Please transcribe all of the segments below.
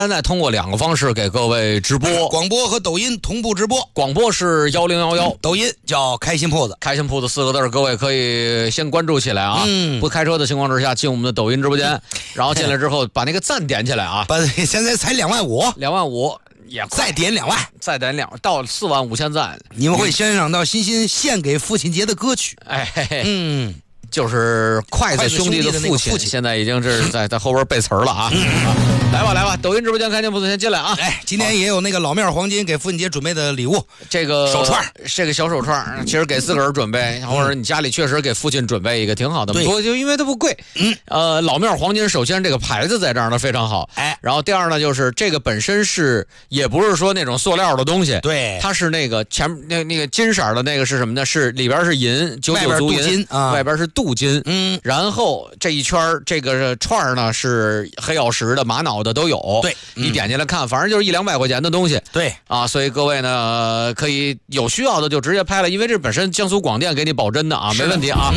现在通过2个方式给各位直播， 广播和抖音同步直播。 广播是1011， 抖音叫开心铺子， 开心铺子4个字，各位可以先关注起来啊。不开车的情况之下，进我们的抖音直播间，然后进来之后把那个赞点起来啊。 现在才25000，25000 也再点2万， 再点2到45000赞， 你们会欣赏到欣欣献给父亲节的歌曲。 就是筷子兄弟的父亲，现在已经是在后边背词儿了啊。来吧，抖音直播间开店铺子先进来啊！ 今天也有那个老面黄金给父亲节准备的礼物， 这个手串， 这个小手串，其实给自个儿准备，或者你家里确实给父亲准备一个挺好的，不过就因为它不贵。老面黄金首先这个牌子在这儿呢非常好，然后第二呢就是这个本身是也不是说那种塑料的东西， 对， 它是那个那个金色的那个是什么呢？是里边是银，99足银，外边是镀金，然后这一圈这个串呢是黑曜石的、玛瑙的都有， 对， 你点进来看，反正就是100-200块钱的东西， 对啊，所以各位呢可以有需要的就直接拍了，因为这本身江苏广电给你保真的啊，没问题啊。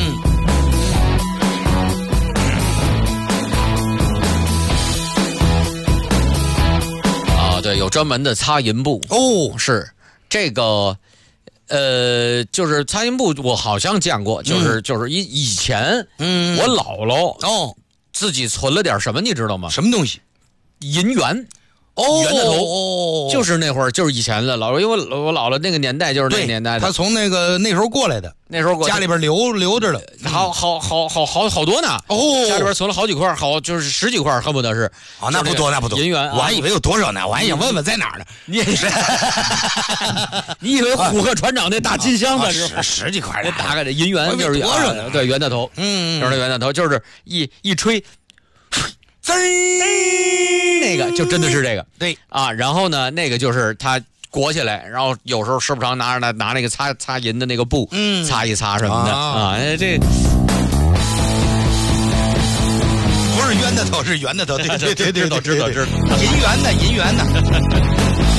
对，有专门的擦银布哦， 是这个。就是擦银布，我好像见过，就是以前，我姥姥自己存了点什么，你知道吗？ 什么东西？ 银元。圆的头，就是那会儿，就是以前的因为我姥姥那个年代就是那个年代的， 他从那时候过来的， 那时候家里边留着了， 好多呢。家里边存了好几块，就是10几块，恨不得是。 那不多， 银元， 我还以为有多少呢，我还想问问在哪儿呢。 你也是，你以为虎鹤船长那大金箱子是 10几块？ 大概这银元就是多少呢？ 对，圆的头，就是那圆的头，就是一吹。滋儿，那个就真的是这个， 对啊，然后呢，那个就是它裹起来，然后有时候时不常拿那个擦银的那个布，擦一擦什么的啊，这不是圆的头，是圆的头，对， 知道， 银元的。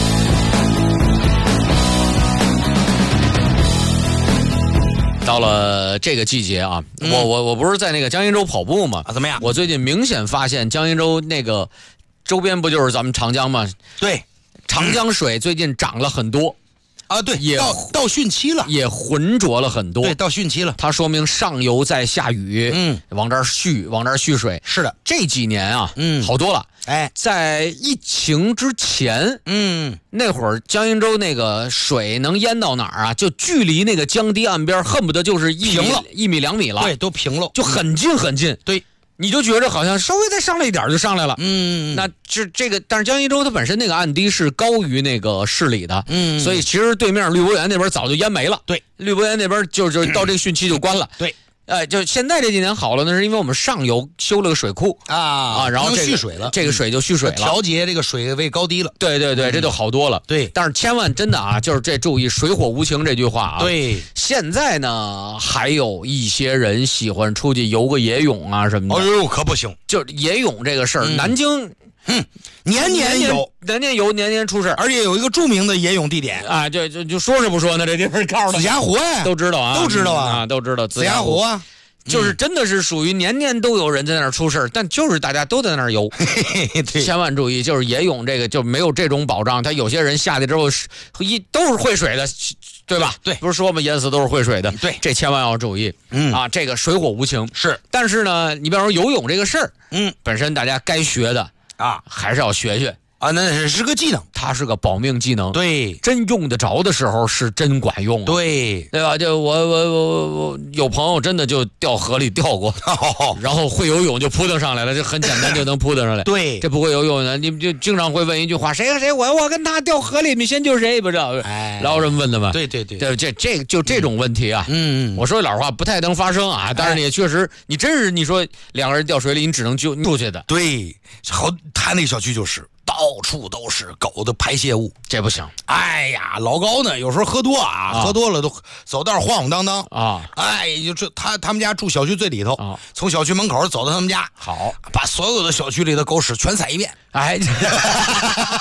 到了这个季节啊，我不是在那个江阴州跑步吗？ 怎么样？ 我最近明显发现江阴州那个周边不就是咱们长江吗？ 对， 长江水最近涨了很多。 对，也到汛期了， 也浑浊了很多。 对，到汛期了， 它说明上游在下雨，往这儿蓄水。 是的， 这几年啊，好多了。在疫情之前，那会儿江阴州那个水能淹到哪儿啊？就距离那个江堤岸边恨不得就是1米2米了。 对，都平了， 就很近很近。 对。 你就觉得好像稍微再上来一点就上来了，那这个，但是江阴州它本身那个岸堤是高于那个市里的，所以其实对面绿博园那边早就淹没了， 对， 绿博园那边就到这个汛期就关了， 对， 就现在这几年好了，那是因为我们上游修了个水库然后蓄水了， 这个水就蓄水了， 调节这个水位高低了， 对，这就好多了， 对， 但是千万真的啊，就是这注意水火无情这句话啊， 对， 现在呢还有一些人喜欢出去游个野泳啊什么的， 可不行， 就野泳这个事儿，南京。 年年有， 年年出事， 而且有一个著名的野泳地点啊，就说是不说呢？这地方告诉子霞湖呀， 都知道啊， 都知道子霞湖啊， 就是真的是属于年年都有人在那儿出事，但就是大家都在那儿游，千万注意，就是野泳这个就没有这种保障，他有些人下去之后都是会水的。对吧？ 对， 不是说我们淹死都是会水的， 对， 这千万要注意。这个水火无情是， 但是呢，你比方说游泳这个事儿，本身大家该学的还是要学那是个技能， 它是个保命技能， 对， 真用得着的时候是真管用， 对吧？就我有朋友真的就掉河里掉过，然后会游泳就扑腾上来了，这很简单就能扑腾上来。 对， 这不会游泳的，你就经常会问一句话：谁和谁？我跟他掉河里，你先救谁？不知道？老人问的嘛。 对， 这种问题啊，我说老实话不太能发生啊，但是也确实，你真是你说2个人掉水里，你只能救出去的。 对，他那个小区就是。到处都是狗的排泄物， 这不行。 哎呀，老高呢，有时候喝多喝多了都走道晃晃荡荡啊。就他们家住小区最里头从小区门口走到他们家， 好， 把所有的小区里的狗屎全撒一遍。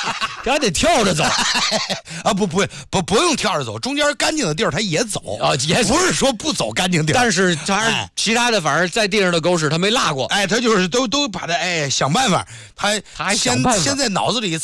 他还得跳着走啊！不用跳着走，中间干净的地儿他也走啊，也不是说不走干净地儿， 但是他其他的反正在地上的狗屎他没落过， 他就是都把他想办法，他还想办法先在脑子里